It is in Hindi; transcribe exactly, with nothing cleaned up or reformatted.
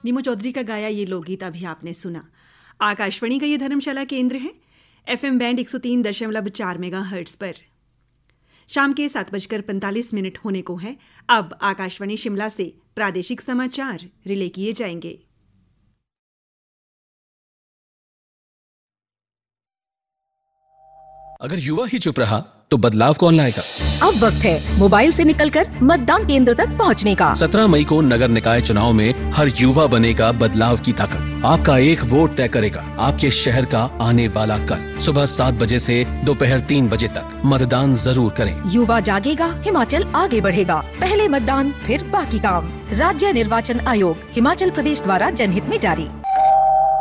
नीमू चौधरी का गाया ये लोकगीत अभी आपने सुना। आकाशवाणी का ये धर्मशाला केंद्र है, एफएम बैंड एक सौ तीन दशमलव चार मेगा हर्ट्ज पर। शाम के सात बजकर पैंतालीस मिनट होने को है। अब आकाशवाणी शिमला से प्रादेशिक समाचार रिले किए जाएंगे। अगर युवा ही चुप रहा तो बदलाव कौन लाएगा? अब वक्त है मोबाइल से निकलकर मतदान केंद्र तक पहुंचने का। सत्रह मई को नगर निकाय चुनाव में हर युवा बनेगा बदलाव की ताकत। आपका एक वोट तय करेगा आपके शहर का आने वाला कल। सुबह सात बजे से दोपहर तीन बजे तक मतदान जरूर करें। युवा जागेगा, हिमाचल आगे बढ़ेगा। पहले मतदान फिर बाकी काम। राज्य निर्वाचन आयोग हिमाचल प्रदेश द्वारा जनहित में जारी।